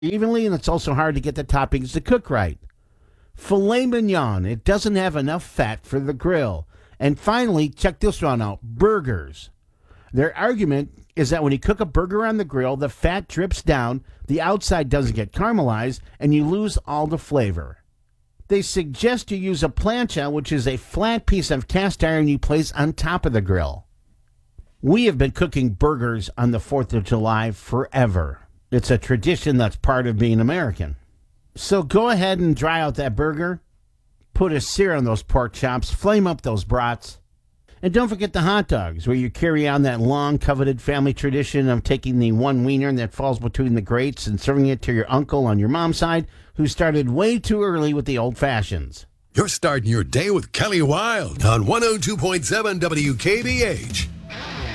evenly, and it's also hard to get the toppings to cook right. Filet mignon, it doesn't have enough fat for the grill. And finally, check this one out, burgers. Their argument is that when you cook a burger on the grill, the fat drips down, the outside doesn't get caramelized, and you lose all the flavor. They suggest you use a plancha, which is a flat piece of cast iron you place on top of the grill. We have been cooking burgers on the 4th of July forever. It's a tradition that's part of being American. So go ahead and dry out that burger, put a sear on those pork chops, flame up those brats, and don't forget the hot dogs, where you carry on that long-coveted family tradition of taking the one wiener that falls between the grates and serving it to your uncle on your mom's side, who started way too early with the old-fashions. You're starting your day with Kelly Wilde on 102.7 WKBH.